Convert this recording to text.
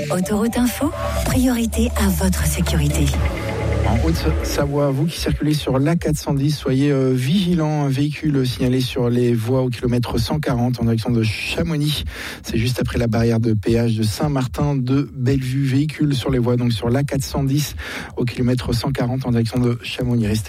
Autoroute Info, priorité à votre sécurité. En Haute-Savoie, vous qui circulez sur l'A410, soyez vigilants. Un véhicule signalé sur les voies au kilomètre 140 en direction de Chamonix. C'est juste après la barrière de péage de Saint-Martin de Bellevue. Véhicule sur les voies, donc sur l'A410 au kilomètre 140 en direction de Chamonix. Restez